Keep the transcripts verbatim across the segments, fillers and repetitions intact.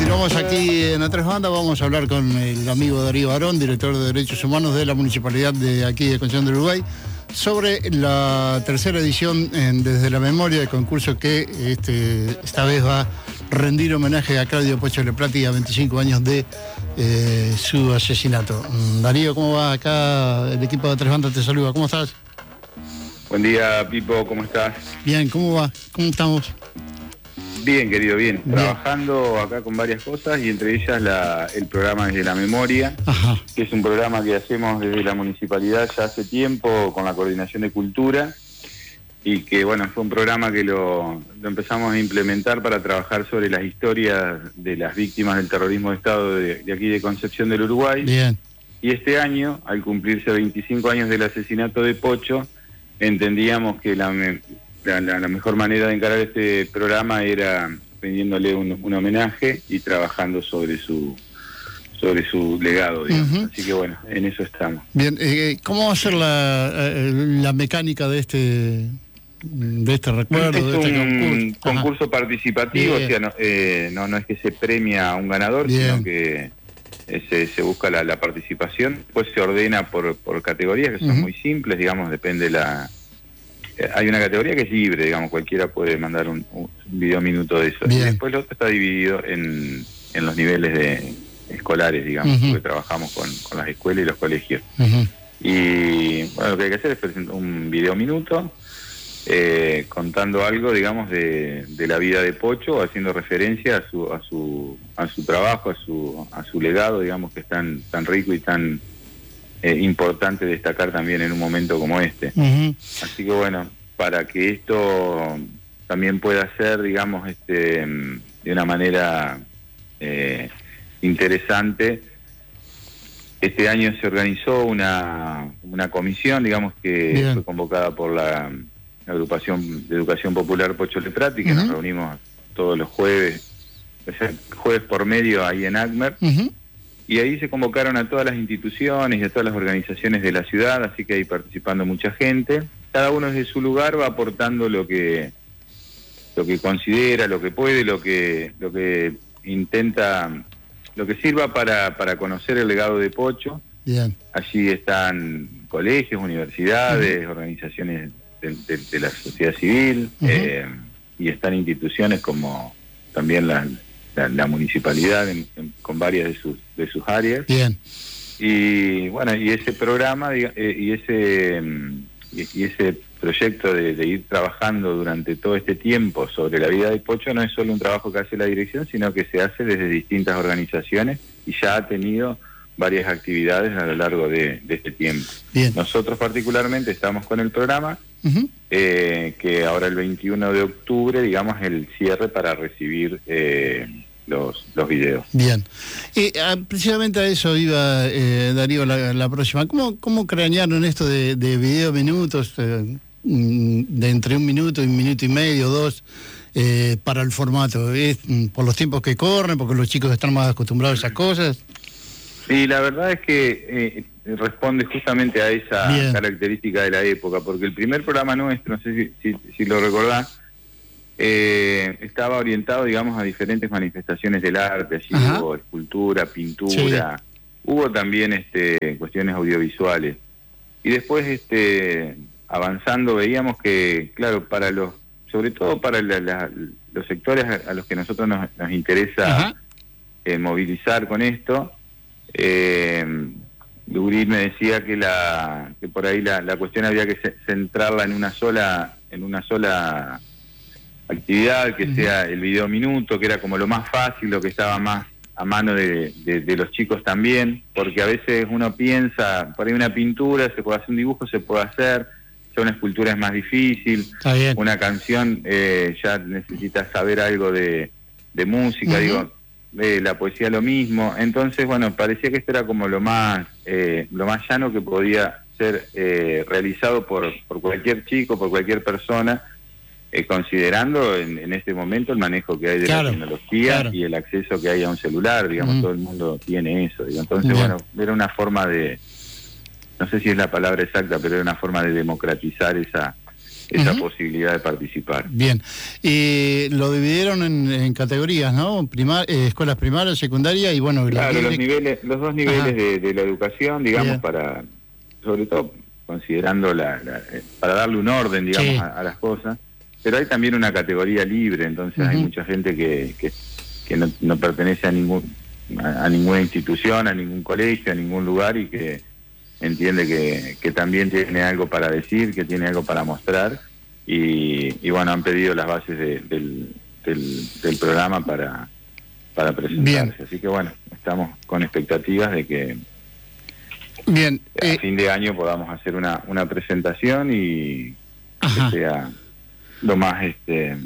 Continuamos aquí en A Tres Bandas. Vamos a hablar con el amigo Darío Barón, director de Derechos Humanos de la Municipalidad de aquí de Concepción del Uruguay, sobre la tercera edición en Desde la Memoria, el concurso que este, esta vez va a rendir homenaje a Claudio Pocho Leprati a veinticinco años de eh, su asesinato. Darío, ¿cómo va? Acá el equipo de A Tres Bandas te saluda. ¿Cómo estás? Buen día, Pipo, ¿cómo estás? Bien, ¿cómo va? ¿Cómo estamos? Bien, querido, bien. bien. Trabajando acá con varias cosas y entre ellas la, el programa Desde la Memoria, Ajá. que es un programa que hacemos desde la municipalidad ya hace tiempo con la Coordinación de Cultura y que, bueno, fue un programa que lo, lo empezamos a implementar para trabajar sobre las historias de las víctimas del terrorismo de Estado de, de aquí de Concepción del Uruguay. Bien. Y este año, al cumplirse veinticinco años del asesinato de Pocho, entendíamos que la... La, la, la mejor manera de encarar este programa era rindiéndole un, un homenaje y trabajando sobre su sobre su legado, digamos. Uh-huh. Así que bueno, en eso estamos. Bien, eh, ¿cómo va a ser la, la mecánica de este de este recuerdo? Es de este un concurso, concurso participativo, Bien. o sea, no, eh, no, no es que se premia a un ganador, Bien. sino que eh, se, se busca la, la participación, después se ordena por, por categorías que son uh-huh. muy simples, digamos, depende la... Hay una categoría que es libre, digamos, cualquiera puede mandar un, un video minuto de eso. Bien. Y después lo otro está dividido en, en los niveles de escolares, digamos, uh-huh. porque trabajamos con, con las escuelas y los colegios. Uh-huh. Y bueno, lo que hay que hacer es presentar un video minuto eh, contando algo, digamos, de, de la vida de Pocho, haciendo referencia a su a su a su trabajo, a su a su legado, digamos, que es tan tan rico y tan Eh, importante destacar también en un momento como este. Uh-huh. Así que bueno, para que esto también pueda ser, digamos, este de una manera eh, interesante, este año se organizó una, una comisión, digamos, que Bien. fue convocada por la, la agrupación de Educación Popular Pocho Leprati, que uh-huh. nos reunimos todos los jueves, o sea, jueves por medio ahí en ACMER, uh-huh. y ahí se convocaron a todas las instituciones y a todas las organizaciones de la ciudad, así que ahí participando mucha gente. Cada uno desde su lugar va aportando lo que lo que considera, lo que puede, lo que lo que intenta, lo que sirva para, para conocer el legado de Pocho. Bien. Allí están colegios, universidades, uh-huh. organizaciones de, de, de la sociedad civil, uh-huh. eh, y están instituciones como también las La, la municipalidad en, en, con varias de sus de sus áreas. Bien. Y bueno, y ese programa eh, y ese y, y ese proyecto de, de ir trabajando durante todo este tiempo sobre la vida de Pocho no es solo un trabajo que hace la dirección, sino que se hace desde distintas organizaciones y ya ha tenido varias actividades a lo largo de, de este tiempo. Bien. Nosotros particularmente estamos con el programa, uh-huh. eh, que ahora el veintiuno de octubre, digamos, el cierre para recibir eh, los, los videos. Bien. Eh, precisamente a eso iba, eh, Darío, la, la próxima. ¿Cómo, cómo cranearon esto de, de video minutos, eh, de entre un minuto y un minuto y medio, dos, eh, para el formato? ¿Es por los tiempos que corren, porque los chicos están más acostumbrados a esas cosas? Sí, la verdad es que eh, responde justamente a esa Bien. característica de la época, porque el primer programa nuestro, no sé si, si, si lo recordás, eh, estaba orientado, digamos, a diferentes manifestaciones del arte. Allí Ajá. hubo escultura, pintura, sí. hubo también este, cuestiones audiovisuales. Y después, este, avanzando, veíamos que, claro, para los, sobre todo para la, la, los sectores a, a los que nosotros nos, nos interesa eh, movilizar con esto, Eh, Durí me decía que la que por ahí la, la cuestión había que centrarla en una sola en una sola actividad, que uh-huh. sea el video minuto, que era como lo más fácil, lo que estaba más a mano de, de, de los chicos también, porque a veces uno piensa, por ahí una pintura se puede hacer, un dibujo se puede hacer, ya una escultura es más difícil, una canción eh, ya necesitas saber algo de, de música, uh-huh. digo, Eh, la poesía lo mismo. Entonces, bueno, parecía que esto era como lo más eh, lo más llano que podía ser eh, realizado por, por cualquier chico, por cualquier persona, eh, considerando en, en este momento el manejo que hay de claro, la tecnología claro. y el acceso que hay a un celular, digamos, mm. todo el mundo tiene eso. Digo. Entonces, mm. bueno, era una forma de, no sé si es la palabra exacta, pero era una forma de democratizar esa esa uh-huh. posibilidad de participar. Bien, y lo dividieron en, en categorías, ¿no? Primar, eh, escuelas primarias, secundarias y bueno... Claro, la... los niveles, los dos niveles de, de la educación, digamos, Bien. para, sobre todo considerando la, la para darle un orden, digamos, sí. a, a las cosas, pero hay también una categoría libre, entonces uh-huh. hay mucha gente que, que, que no, no pertenece a ningún a, a ninguna institución, a ningún colegio, a ningún lugar y que entiende que, que también tiene algo para decir, que tiene algo para mostrar y, y bueno, han pedido las bases de, del, del, del programa para, para presentarse. Bien. Así que bueno, estamos con expectativas de que Bien, a eh, fin de año podamos hacer una, una presentación y Ajá. que sea lo más, este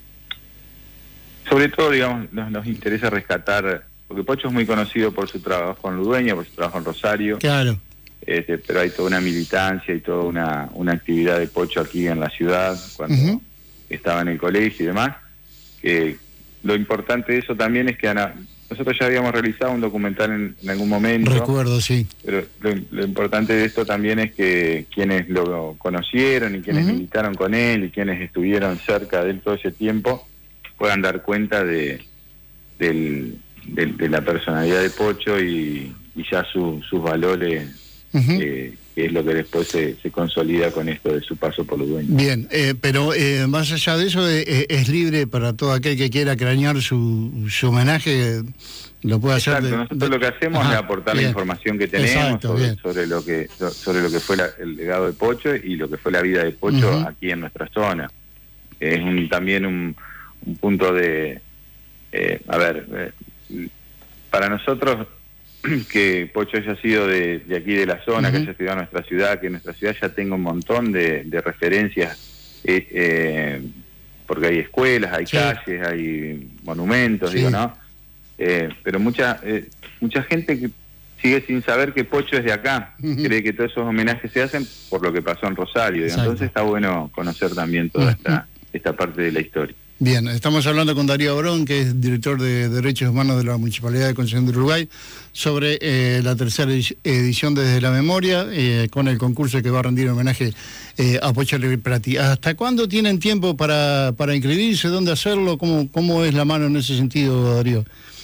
sobre todo, digamos, nos, nos interesa rescatar, porque Pocho es muy conocido por su trabajo en Ludueña, por su trabajo en Rosario. Claro. Este, pero hay toda una militancia y toda una, una actividad de Pocho aquí en la ciudad, cuando uh-huh. estaba en el colegio y demás, que lo importante de eso también es que Ana, nosotros ya habíamos realizado un documental en, en algún momento. Recuerdo, sí. Pero lo, lo importante de esto también es que quienes lo conocieron y quienes uh-huh. militaron con él y quienes estuvieron cerca de él todo ese tiempo puedan dar cuenta de, del, de, de la personalidad de Pocho y, y ya su, sus valores. Uh-huh. eh, que es lo que después se, se consolida con esto de su paso por Ludueña. Bien, eh, pero eh, más allá de eso, eh, es libre para todo aquel que quiera cranear su, su homenaje, lo puede hacer. Exacto, de, nosotros de... lo que hacemos Ajá, es aportar bien. la información que tenemos Exacto, sobre, sobre lo que sobre lo que fue la, el legado de Pocho y lo que fue la vida de Pocho uh-huh. aquí en nuestra zona. Es un, también un, un punto de, eh, a ver, eh, para nosotros que Pocho haya sido de, de aquí de la zona, uh-huh. que haya estudiado en nuestra ciudad, que nuestra ciudad ya tenga un montón de, de referencias, eh, eh, porque hay escuelas, hay sí. calles, hay monumentos, sí. digo, ¿no? Eh, pero mucha eh, mucha gente que sigue sin saber que Pocho es de acá, uh-huh. cree que todos esos homenajes se hacen por lo que pasó en Rosario, y entonces está bueno conocer también toda uh-huh. esta, esta parte de la historia. Bien, estamos hablando con Darío Abrón, que es director de Derechos Humanos de la Municipalidad de Concepción del Uruguay, sobre eh, la tercera edición Desde la Memoria, eh, con el concurso que va a rendir homenaje eh, a Pocho Prati. ¿Hasta cuándo tienen tiempo para, para inscribirse? ¿Dónde hacerlo? ¿Cómo, cómo es la mano en ese sentido, Darío?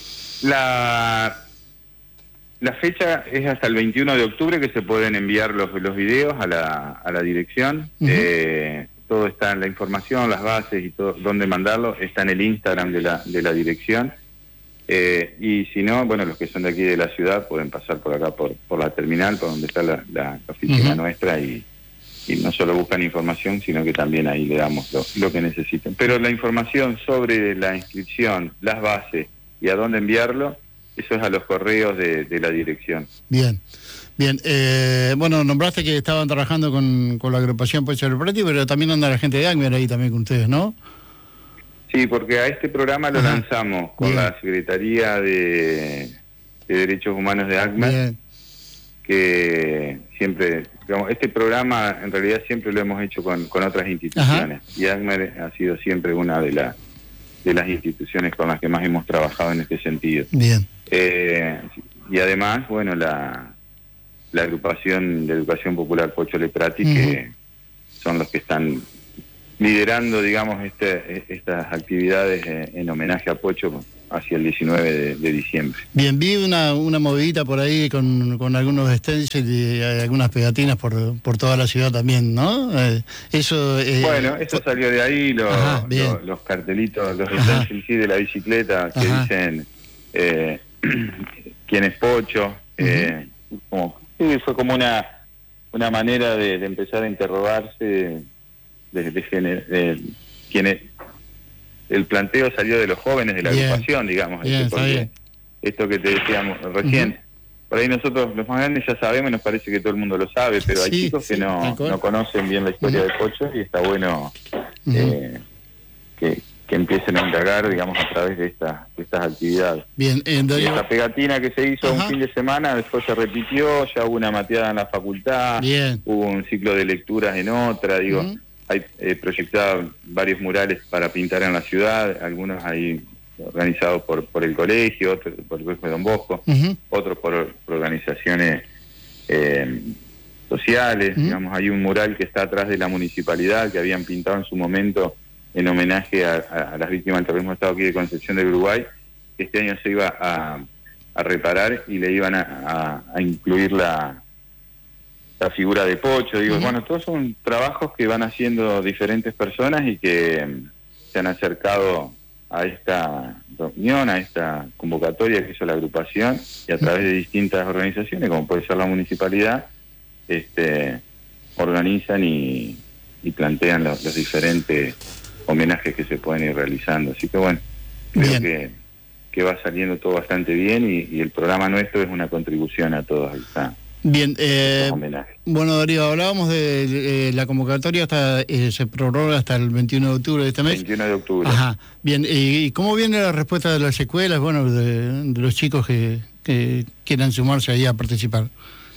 La, la fecha es hasta el veintiuno de octubre que se pueden enviar los, los videos a la, a la dirección. Uh-huh. eh, todo está en la información, las bases y todo, dónde mandarlo, está en el Instagram de la, de la dirección. Eh, y si no, bueno, los que son de aquí de la ciudad pueden pasar por acá, por, por la terminal, por donde está la, la oficina uh-huh. nuestra, y, y no solo buscan información, sino que también ahí le damos lo, lo que necesiten. Pero la información sobre la inscripción, las bases y a dónde enviarlo, eso es a los correos de, de la dirección. Bien. Bien, eh, bueno, nombraste que estaban trabajando con, con la agrupación Pocho Prati, pero también anda la gente de ACMER ahí también con ustedes, ¿no? Sí, porque a este programa lo Ajá. lanzamos con Bien. la Secretaría de, de Derechos Humanos de ACMER, Bien. que siempre, digamos, este programa en realidad siempre lo hemos hecho con, con otras instituciones, Ajá. y ACMER ha sido siempre una de, la, de las instituciones con las que más hemos trabajado en este sentido. Bien. Eh, y además, bueno, la... la agrupación de Educación Popular Pocho Prati, uh-huh. que son los que están liderando, digamos, este, estas actividades en homenaje a Pocho hacia el diecinueve de, de diciembre. Bien, vi una, una movidita por ahí con, con algunos stencils y algunas pegatinas por, por toda la ciudad también, ¿no? Eh, eso eh, Bueno, eso salió de ahí, lo, Ajá, lo, los cartelitos, los stencils sí, de la bicicleta que Ajá. dicen eh, quién es Pocho, uh-huh. eh, como... Sí, fue como una una manera de, de empezar a interrogarse de, de, de, gener, de quién es. El planteo salió de los jóvenes de la bien. agrupación, digamos, bien, este, porque esto que te decíamos recién, uh-huh. por ahí nosotros los más grandes ya sabemos, nos parece que todo el mundo lo sabe, pero hay sí, chicos sí, que no, no conocen bien la historia uh-huh. de Pocho, y está bueno uh-huh. eh, que que empiecen a indagar, digamos, a través de estas de estas actividades. Bien, eh, y esta pegatina que se hizo Ajá. un fin de semana, después se repitió, ya hubo una mateada en la facultad, Bien. hubo un ciclo de lecturas en otra, digo, uh-huh. hay eh, proyectados varios murales para pintar en la ciudad, algunos ahí organizados por por el colegio, otros por el colegio de Don Bosco, uh-huh. otros por, por organizaciones eh, sociales. Uh-huh. Digamos, hay un mural que está atrás de la municipalidad que habían pintado en su momento en homenaje a, a, a las víctimas del terrorismo de Estado aquí de Concepción del Uruguay, que este año se iba a, a reparar y le iban a, a, a incluir la, la figura de Pocho. Digo, uh-huh. bueno, todos son trabajos que van haciendo diferentes personas y que se han acercado a esta reunión, a esta convocatoria que hizo la agrupación, y a través de distintas organizaciones, como puede ser la municipalidad, este, organizan y, y plantean los, los diferentes homenajes que se pueden ir realizando. Así que bueno, creo que, que va saliendo todo bastante bien, y, y el programa nuestro es una contribución a todos esta. Bien, eh, bueno, Darío, hablábamos de, de, de la convocatoria, hasta eh, se prorroga hasta el veintiuno de octubre de este mes. veintiuno de octubre. Ajá, bien, ¿y, y cómo viene la respuesta de las escuelas, bueno, de, de los chicos que, que quieran sumarse ahí a participar?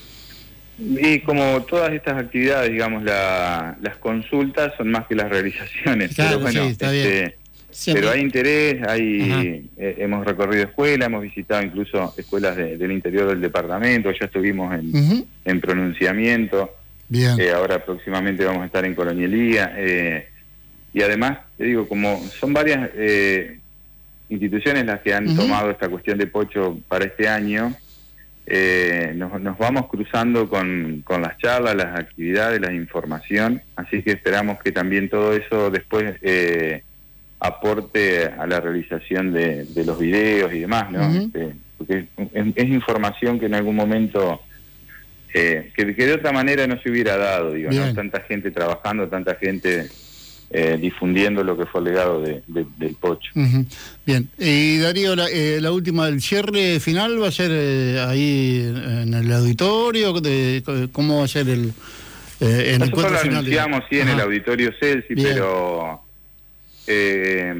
Y como todas estas actividades, digamos, la, las consultas son más que las realizaciones. Claro, pero bueno, sí, está este, bien. Siempre. Pero hay interés, hay eh, hemos recorrido escuelas, hemos visitado incluso escuelas de, del interior del departamento, ya estuvimos en, uh-huh. en pronunciamiento. Bien. Eh, ahora próximamente vamos a estar en Colonielía. Eh, y además, te digo, como son varias eh, instituciones las que han uh-huh. tomado esta cuestión de Pocho para este año, eh, nos, nos vamos cruzando con, con las charlas, las actividades, la información, así que esperamos que también todo eso después eh, aporte a la realización de, de los videos y demás, ¿no? Uh-huh. Este, porque es, es información que en algún momento, eh, que, que de otra manera no se hubiera dado, digo, ¿no? Tanta gente trabajando, tanta gente eh, difundiendo lo que fue el legado de, de, del Pocho. Uh-huh. Bien, y Darío, la, eh, la última, el cierre final va a ser eh, ahí en el auditorio, de, ¿cómo va a ser el, eh, el Nosotros lo final? anunciamos, sí, en el auditorio Celsi, bien. pero... Eh,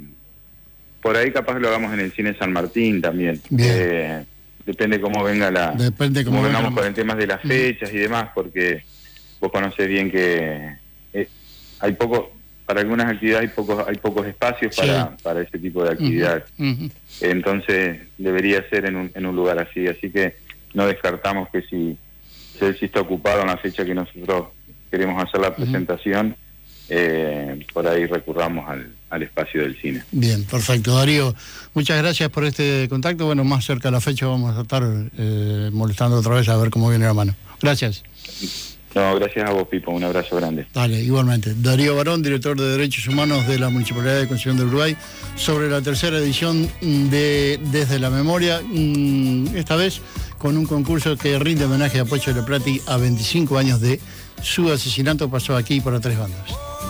por ahí capaz lo hagamos en el Cine San Martín también. Eh, depende cómo venga la... Depende cómo, cómo venga vengamos la... con el tema de las fechas y demás, porque vos conocés bien que eh, hay poco, para algunas actividades hay pocos, hay pocos espacios sí. para, para ese tipo de actividades. Uh-huh. Uh-huh. Entonces debería ser en un, en un lugar así, así que no descartamos que si Celsi está ocupado en la fecha que nosotros queremos hacer la presentación, uh-huh. Eh, por ahí recurramos al, al espacio del cine. Bien, perfecto. Darío, muchas gracias por este contacto. Bueno, más cerca de la fecha vamos a estar eh, molestando otra vez a ver cómo viene la mano. Gracias. No, gracias a vos, Pipo. Un abrazo grande. Dale, igualmente. Darío Barón, director de Derechos Humanos de la Municipalidad de Concepción del Uruguay, sobre la tercera edición de Desde la Memoria, esta vez con un concurso que rinde homenaje a Pocho Leprati a veinticinco años de su asesinato. Pasó aquí por Tres Bandas.